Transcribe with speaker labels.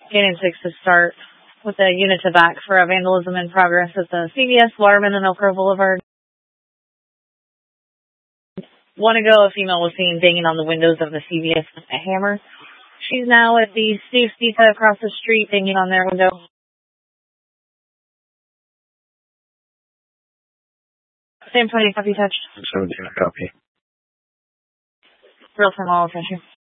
Speaker 1: Canyon 6 to start with a unit to back for a vandalism in progress at the CVS, Waterman, and Elk Grove Boulevard. 1 ago, a female was seen banging on the windows of the CVS with a hammer. She's now at the Steve Pizza across the street banging on their window. 1020, copy touch.
Speaker 2: 17, copy.
Speaker 1: Real time all attention.